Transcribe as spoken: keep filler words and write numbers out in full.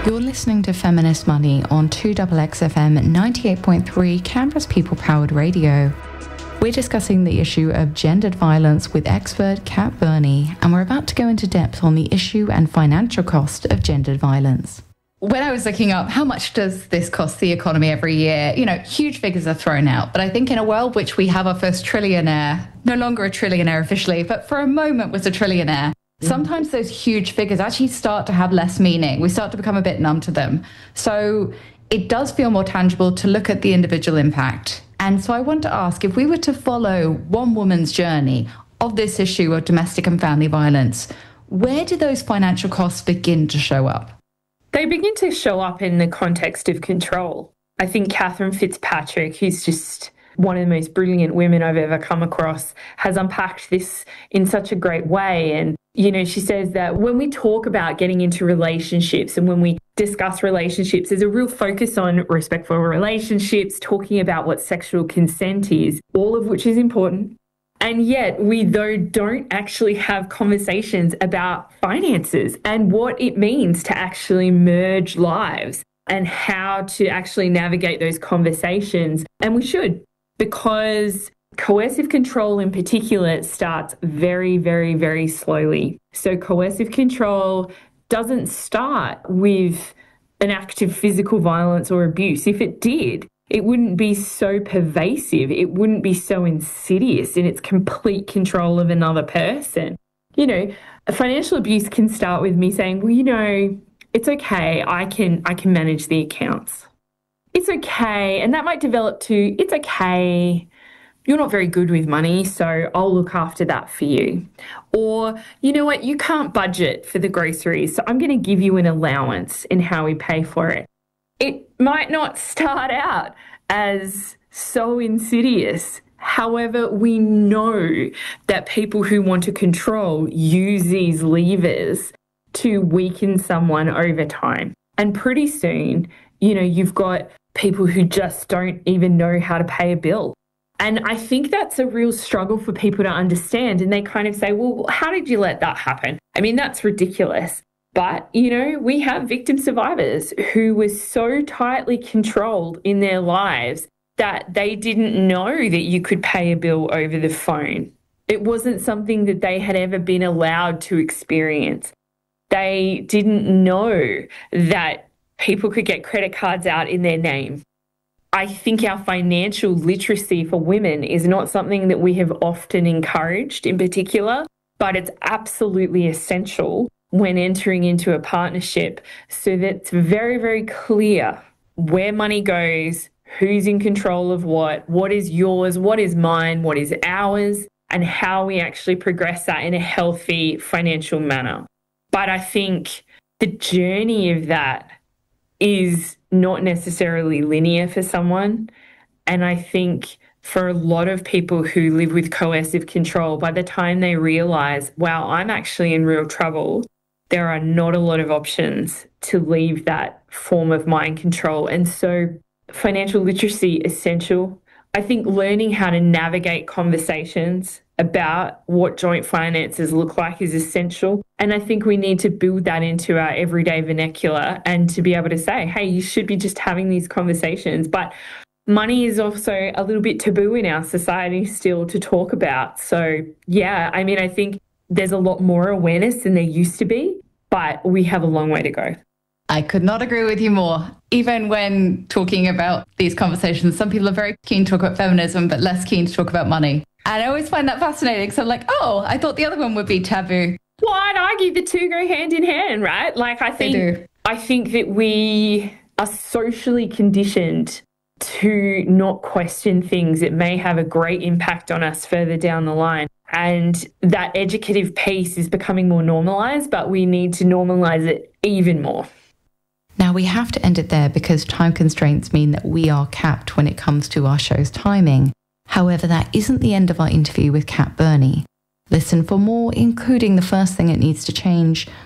You're listening to Feminist Money on two X X F M ninety-eight point three, Canberra's people-powered radio. We're discussing the issue of gendered violence with expert Kat Burney, and we're about to go into depth on the issue and financial cost of gendered violence. When I was looking up how much does this cost the economy every year, you know, huge figures are thrown out. But I think in a world which we have our first trillionaire, no longer a trillionaire officially, but for a moment was a trillionaire, sometimes those huge figures actually start to have less meaning. We start to become a bit numb to them. So it does feel more tangible to look at the individual impact. And so I want to ask, if we were to follow one woman's journey of this issue of domestic and family violence, where do those financial costs begin to show up? They begin to show up in the context of control. I think Catherine Fitzpatrick, who's just one of the most brilliant women I've ever come across, has unpacked this in such a great way. And, you know, she says that when we talk about getting into relationships and when we discuss relationships, there's a real focus on respectful relationships, talking about what sexual consent is, all of which is important. And yet we, though, don't actually have conversations about finances and what it means to actually merge lives and how to actually navigate those conversations. And we should, because coercive control in particular starts very, very, very slowly. So coercive control doesn't start with an act of physical violence or abuse. If it did, it wouldn't be so pervasive. It wouldn't be so insidious in its complete control of another person. You know, financial abuse can start with me saying, well, you know, it's okay. I can, I can manage the accounts. It's okay. And that might develop to, it's okay. You're not very good with money, so I'll look after that for you. Or, you know what, you can't budget for the groceries, so I'm going to give you an allowance in how we pay for it. It might not start out as so insidious. However, we know that people who want to control use these levers to weaken someone over time. And pretty soon, you know, you've got people who just don't even know how to pay a bill. And I think that's a real struggle for people to understand. And they kind of say, well, how did you let that happen? I mean, that's ridiculous. But, you know, we have victim survivors who were so tightly controlled in their lives that they didn't know that you could pay a bill over the phone. It wasn't something that they had ever been allowed to experience. They didn't know that people could get credit cards out in their name. I think our financial literacy for women is not something that we have often encouraged in particular, but it's absolutely essential when entering into a partnership so that it's very, very clear where money goes, who's in control of what, what is yours, what is mine, what is ours, and how we actually progress that in a healthy financial manner. But I think the journey of that is not necessarily linear for someone. And I think for a lot of people who live with coercive control, by the time they realize, wow, I'm actually in real trouble, there are not a lot of options to leave that form of mind control. And so financial literacy is essential. I think learning how to navigate conversations about what joint finances look like is essential. And I think we need to build that into our everyday vernacular and to be able to say, hey, you should be just having these conversations. But money is also a little bit taboo in our society still to talk about. So, yeah, I mean, I think there's a lot more awareness than there used to be, but we have a long way to go. I could not agree with you more. Even when talking about these conversations, some people are very keen to talk about feminism, but less keen to talk about money. And I always find that fascinating. So I'm like, oh, I thought the other one would be taboo. Well, I'd argue the two go hand in hand, right? Like, I think, They do. I think that we are socially conditioned to not question things that may have a great impact on us further down the line. And that educative piece is becoming more normalised, but we need to normalise it even more. Now, we have to end it there because time constraints mean that we are capped when it comes to our show's timing. However, that isn't the end of our interview with Kat Burney. Listen for more, including the first thing it needs to change,